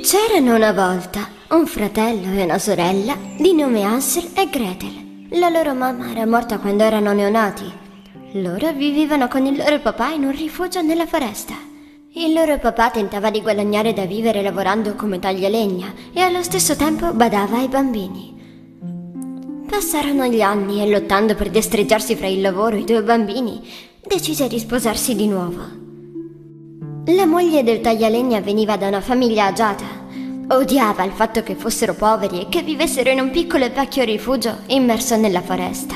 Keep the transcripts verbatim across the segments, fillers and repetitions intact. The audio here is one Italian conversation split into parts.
C'erano una volta un fratello e una sorella di nome Hansel e Gretel. La loro mamma era morta quando erano neonati. Loro vivevano con il loro papà in un rifugio nella foresta. Il loro papà tentava di guadagnare da vivere lavorando come taglialegna e allo stesso tempo badava ai bambini. Passarono gli anni e, lottando per destreggiarsi fra il lavoro e i due bambini, decise di sposarsi di nuovo. La moglie del taglialegna veniva da una famiglia agiata. Odiava il fatto che fossero poveri e che vivessero in un piccolo e vecchio rifugio immerso nella foresta.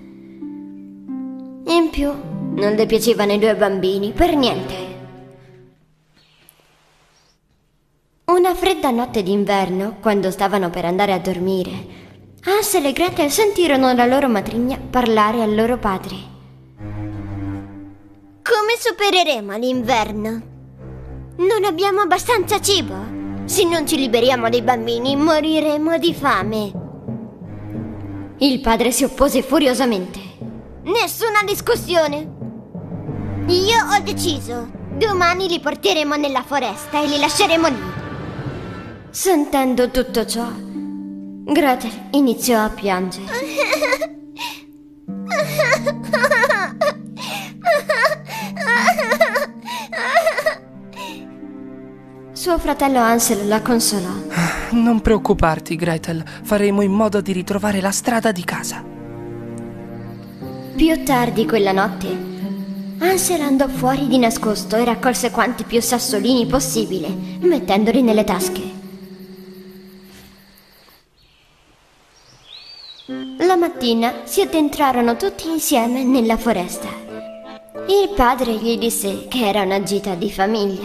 In più, non le piacevano i due bambini per niente. Una fredda notte d'inverno, quando stavano per andare a dormire, Hansel e Gretel sentirono la loro matrigna parlare al loro padre. Come supereremo l'inverno? Non abbiamo abbastanza cibo. Se non ci liberiamo dei bambini, moriremo di fame. Il padre si oppose furiosamente. Nessuna discussione. Io ho deciso. Domani li porteremo nella foresta e li lasceremo lì. Sentendo tutto ciò, Gretel iniziò a piangere. Suo fratello Hansel la consolò. Non preoccuparti, Gretel. Faremo in modo di ritrovare la strada di casa. Più tardi quella notte, Hansel andò fuori di nascosto e raccolse quanti più sassolini possibile, mettendoli nelle tasche. La mattina si addentrarono tutti insieme nella foresta. Il padre gli disse che era una gita di famiglia.